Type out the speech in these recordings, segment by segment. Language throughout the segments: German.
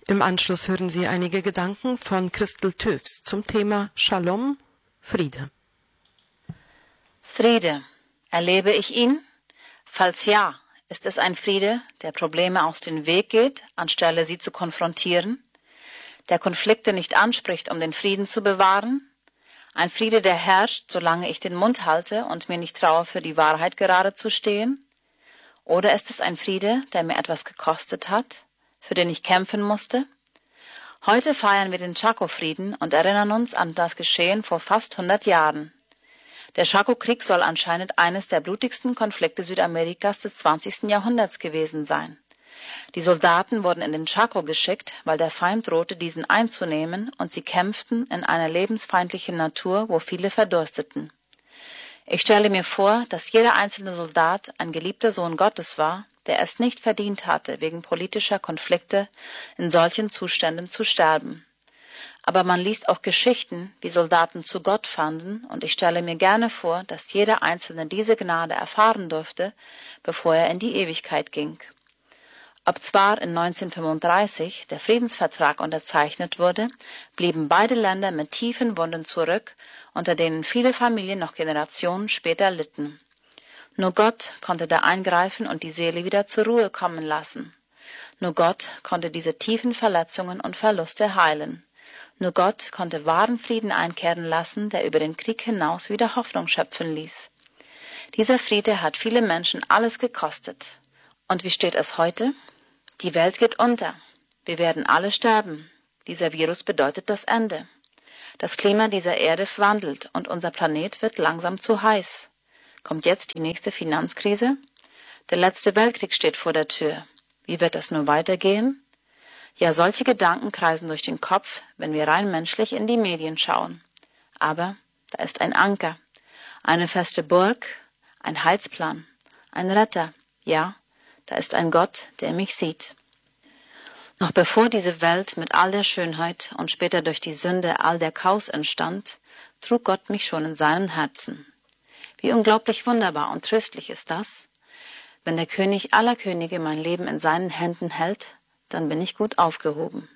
Im Anschluss hören Sie einige Gedanken von Christel Töfs zum Thema Shalom, Friede. Friede. Erlebe ich ihn? Falls ja, ist es ein Friede, der Probleme aus dem Weg geht, anstelle sie zu konfrontieren? Der Konflikte nicht anspricht, um den Frieden zu bewahren? Ein Friede, der herrscht, solange ich den Mund halte und mir nicht traue, für die Wahrheit gerade zu stehen? Oder ist es ein Friede, der mir etwas gekostet hat, für den ich kämpfen musste? Heute feiern wir den Chaco-Frieden und erinnern uns an das Geschehen vor fast 100 Jahren. Der Chaco-Krieg soll anscheinend eines der blutigsten Konflikte Südamerikas des 20. Jahrhunderts gewesen sein. Die Soldaten wurden in den Chaco geschickt, weil der Feind drohte, diesen einzunehmen, und sie kämpften in einer lebensfeindlichen Natur, wo viele verdursteten. Ich stelle mir vor, dass jeder einzelne Soldat ein geliebter Sohn Gottes war, der es nicht verdient hatte, wegen politischer Konflikte in solchen Zuständen zu sterben. Aber man liest auch Geschichten, wie Soldaten zu Gott fanden, und ich stelle mir gerne vor, dass jeder Einzelne diese Gnade erfahren durfte, bevor er in die Ewigkeit ging. Ob zwar in 1935 der Friedensvertrag unterzeichnet wurde, blieben beide Länder mit tiefen Wunden zurück, unter denen viele Familien noch Generationen später litten. Nur Gott konnte da eingreifen und die Seele wieder zur Ruhe kommen lassen. Nur Gott konnte diese tiefen Verletzungen und Verluste heilen. Nur Gott konnte wahren Frieden einkehren lassen, der über den Krieg hinaus wieder Hoffnung schöpfen ließ. Dieser Friede hat viele Menschen alles gekostet. Und wie steht es heute? Die Welt geht unter. Wir werden alle sterben. Dieser Virus bedeutet das Ende. Das Klima dieser Erde wandelt und unser Planet wird langsam zu heiß. Kommt jetzt die nächste Finanzkrise? Der letzte Weltkrieg steht vor der Tür. Wie wird es nur weitergehen? Ja, solche Gedanken kreisen durch den Kopf, wenn wir rein menschlich in die Medien schauen. Aber da ist ein Anker, eine feste Burg, ein Heilsplan, ein Retter. Ja, da ist ein Gott, der mich sieht. Noch bevor diese Welt mit all der Schönheit und später durch die Sünde all der Chaos entstand, trug Gott mich schon in seinem Herzen. Wie unglaublich wunderbar und tröstlich ist das. Wenn der König aller Könige mein Leben in seinen Händen hält, dann bin ich gut aufgehoben.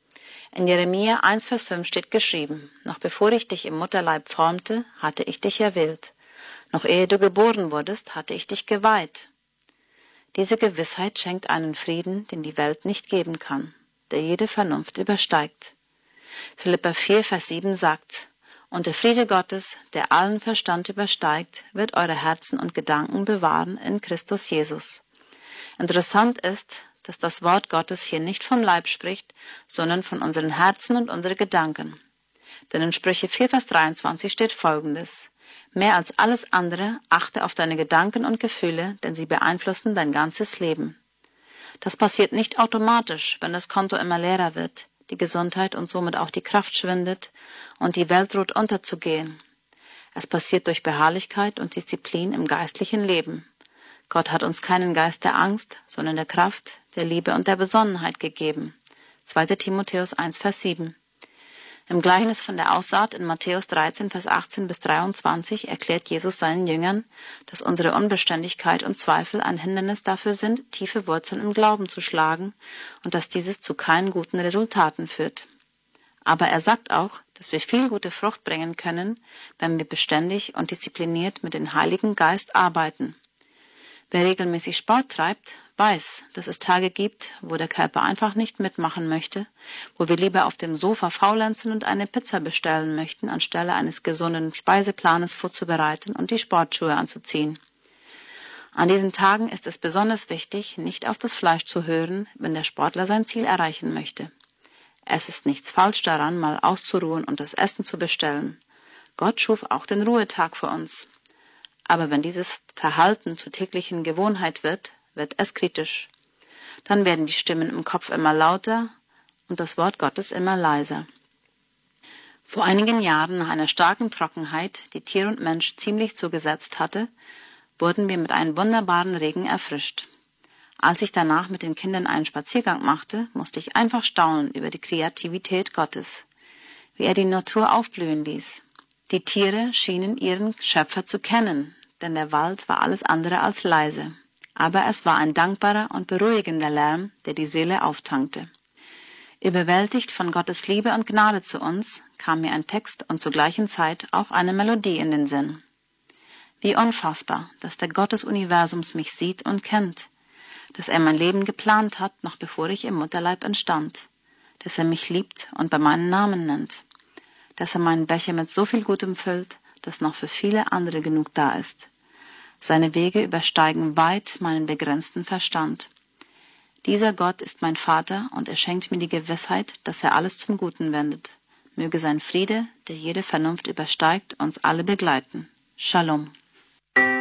In Jeremia 1, Vers 5 steht geschrieben: Noch bevor ich dich im Mutterleib formte, hatte ich dich erwählt. Noch ehe du geboren wurdest, hatte ich dich geweiht. Diese Gewissheit schenkt einen Frieden, den die Welt nicht geben kann, der jede Vernunft übersteigt. Philipper 4, Vers 7 sagt: Und der Friede Gottes, der allen Verstand übersteigt, wird eure Herzen und Gedanken bewahren in Christus Jesus. Interessant ist, dass das Wort Gottes hier nicht vom Leib spricht, sondern von unseren Herzen und unseren Gedanken. Denn in Sprüche 4, Vers 23 steht Folgendes: Mehr als alles andere achte auf deine Gedanken und Gefühle, denn sie beeinflussen dein ganzes Leben. Das passiert nicht automatisch, wenn das Konto immer leerer wird, die Gesundheit und somit auch die Kraft schwindet und die Welt droht unterzugehen. Es passiert durch Beharrlichkeit und Disziplin im geistlichen Leben. Gott hat uns keinen Geist der Angst, sondern der Kraft, der Liebe und der Besonnenheit gegeben. 2. Timotheus 1, Vers 7. Im Gleichnis von der Aussaat in Matthäus 13, Vers 18 bis 23 erklärt Jesus seinen Jüngern, dass unsere Unbeständigkeit und Zweifel ein Hindernis dafür sind, tiefe Wurzeln im Glauben zu schlagen und dass dieses zu keinen guten Resultaten führt. Aber er sagt auch, dass wir viel gute Frucht bringen können, wenn wir beständig und diszipliniert mit dem Heiligen Geist arbeiten. Wer regelmäßig Sport treibt, weiß, dass es Tage gibt, wo der Körper einfach nicht mitmachen möchte, wo wir lieber auf dem Sofa faulenzen und eine Pizza bestellen möchten, anstelle eines gesunden Speiseplanes vorzubereiten und die Sportschuhe anzuziehen. An diesen Tagen ist es besonders wichtig, nicht auf das Fleisch zu hören, wenn der Sportler sein Ziel erreichen möchte. Es ist nichts falsch daran, mal auszuruhen und das Essen zu bestellen. Gott schuf auch den Ruhetag für uns. Aber wenn dieses Verhalten zur täglichen Gewohnheit wird, wird es kritisch. Dann werden die Stimmen im Kopf immer lauter und das Wort Gottes immer leiser. Vor einigen Jahren, nach einer starken Trockenheit, die Tier und Mensch ziemlich zugesetzt hatte, wurden wir mit einem wunderbaren Regen erfrischt. Als ich danach mit den Kindern einen Spaziergang machte, musste ich einfach staunen über die Kreativität Gottes, wie er die Natur aufblühen ließ. Die Tiere schienen ihren Schöpfer zu kennen, denn der Wald war alles andere als leise. Aber es war ein dankbarer und beruhigender Lärm, der die Seele auftankte. Überwältigt von Gottes Liebe und Gnade zu uns, kam mir ein Text und zur gleichen Zeit auch eine Melodie in den Sinn. Wie unfassbar, dass der Gott des Universums mich sieht und kennt, dass er mein Leben geplant hat, noch bevor ich im Mutterleib entstand, dass er mich liebt und bei meinem Namen nennt, dass er meinen Becher mit so viel Gutem füllt, dass noch für viele andere genug da ist. Seine Wege übersteigen weit meinen begrenzten Verstand. Dieser Gott ist mein Vater und er schenkt mir die Gewissheit, dass er alles zum Guten wendet. Möge sein Friede, der jede Vernunft übersteigt, uns alle begleiten. Shalom.